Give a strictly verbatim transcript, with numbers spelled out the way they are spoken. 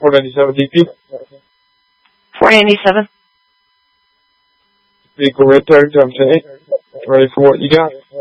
four ninety-seven D P. four ninety-seven. Vehicle red tag, time to eight. Ready for what you got?